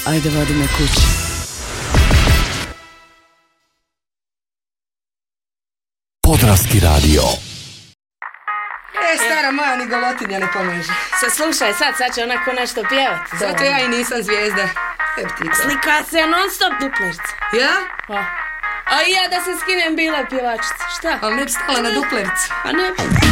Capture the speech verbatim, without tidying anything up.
Ajde, vodi me kući. Podravski radio. E, stara moja ni golotinja ne pomaže. Sad slušaj, sad, sad će onako nešto pjevati. Zato ja i nisam zvijezda. Slika se non stop duplerica. Ja? A, a i ja da se skinem bila pjevačica. Šta? Ali ne bi stala na duplericu. A ne bi.